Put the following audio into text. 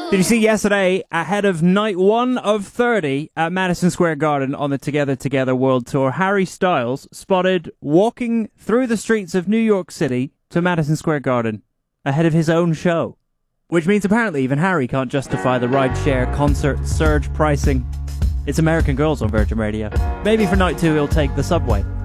Did you see yesterday, ahead of night 1 of 30 at Madison Square Garden on the Together Together World Tour, Harry Styles spotted walking through the streets of New York City to Madison Square Garden ahead of his own show. Which means apparently even Harry can't justify the rideshare concert surge pricing. It's American Girls on Virgin Radio. Maybe for night 2 he'll take the subway.